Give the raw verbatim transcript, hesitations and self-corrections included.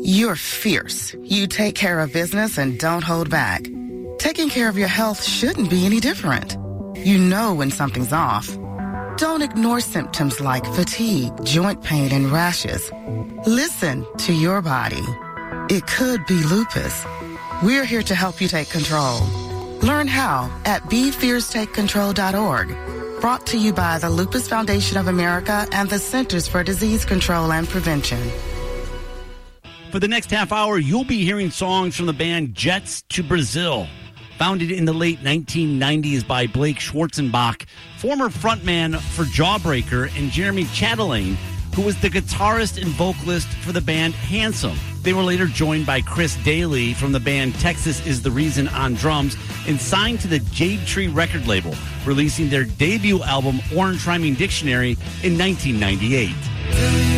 You're fierce. You take care of business and don't hold back. Taking care of your health shouldn't be any different. You know when something's off. Don't ignore symptoms like fatigue, joint pain, and rashes. Listen to your body. It could be lupus. We're here to help you take control. Learn how at be fierce take control dot org. Brought to you by the Lupus Foundation of America and the Centers for Disease Control and Prevention. For the next half hour, you'll be hearing songs from the band Jets to Brazil. Founded in the late nineteen nineties by Blake Schwarzenbach, former frontman for Jawbreaker, and Jeremy Chatelain, who was the guitarist and vocalist for the band Handsome. They were later joined by Chris Daly from the band Texas Is the Reason on drums and signed to the Jade Tree record label, releasing their debut album Orange Rhyming Dictionary in nineteen ninety-eight.